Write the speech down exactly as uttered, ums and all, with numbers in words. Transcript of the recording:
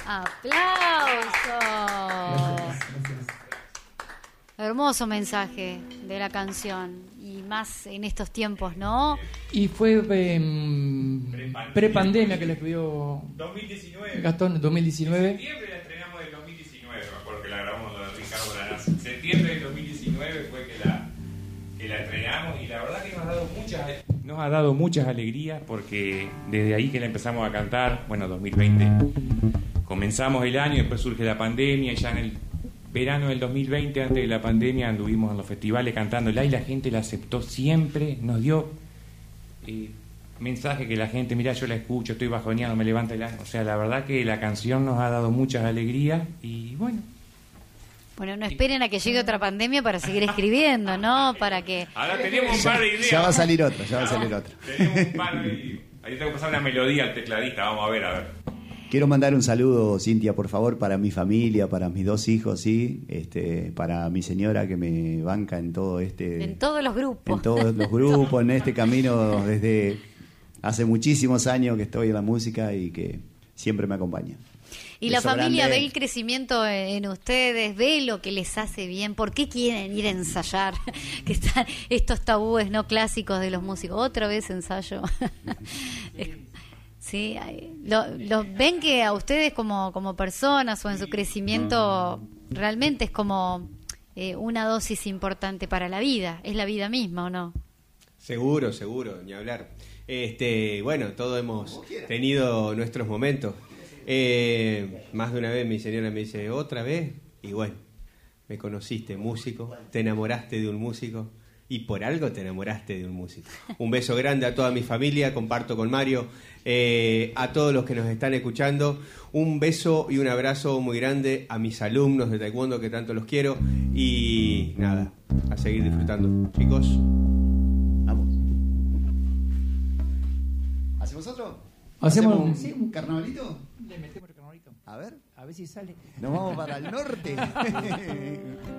¡Aplausos! Hermoso mensaje de la canción, y más en estos tiempos, ¿no? Y fue eh, pre-pandemia que la escribió dos mil diecinueve. Gastón, dos mil diecinueve. En septiembre la estrenamos del dos mil diecinueve, me acuerdo que la grabamos con Ricardo Lanaz. En septiembre del dos mil diecinueve fue que la, que la estrenamos, y la verdad que nos ha dado muchas, nos ha dado muchas alegrías, porque desde ahí que la empezamos a cantar, bueno, dos mil veinte, comenzamos el año, después surge la pandemia, y ya en el verano del dos mil veinte, antes de la pandemia, anduvimos en los festivales cantándola, y la gente la aceptó siempre, nos dio eh, mensaje que la gente, mirá, yo la escucho, estoy bajoneado, me levanta el ánimo. O sea, la verdad que la canción nos ha dado muchas alegrías, y bueno. Bueno, no esperen a que llegue otra pandemia para seguir escribiendo, ¿no? Para que... Ahora tenemos un par de ideas. Ya va a salir otra, ya va a salir otra. Tenemos un par de... Ahí tengo que pasar una melodía al tecladista, vamos a ver, a ver. Quiero mandar un saludo, Cintia, por favor, para mi familia, para mis dos hijos, sí, este, para mi señora que me banca en todo este... En todos los grupos. En todos los grupos, en este camino desde hace muchísimos años que estoy en la música y que siempre me acompaña. Y la Beso familia grande. ve el crecimiento en ustedes, ve lo que les hace bien. ¿Por qué quieren ir a ensayar? Que están estos tabúes no clásicos de los músicos. Otra vez ensayo. Sí, lo, lo ven que a ustedes como, como personas o en su crecimiento realmente es como eh, una dosis importante para la vida. Es la vida misma, ¿o no? Seguro, seguro, ni hablar. Este, bueno, todos hemos tenido nuestros momentos. Eh, más de una vez mi señora me dice, ¿otra vez? Y bueno, me conociste músico, te enamoraste de un músico, y por algo te enamoraste de un músico. Un beso grande a toda mi familia, comparto con Mario, eh, a todos los que nos están escuchando. Un beso y un abrazo muy grande a mis alumnos de taekwondo, que tanto los quiero. Y nada, a seguir disfrutando, chicos. Vamos. ¿Hacemos otro? ¿Hacemos, ¿Hacemos un, sí, un carnavalito? Le metemos el carnavalito. A ver. A ver si sale. Nos vamos para el norte.